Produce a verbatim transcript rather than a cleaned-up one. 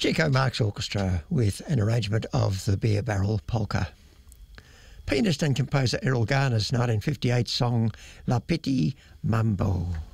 Chico Marx Orchestra with an arrangement of the Beer Barrel Polka. Pianist and composer Errol Garner's nineteen fifty-eight song La Petite Mambo.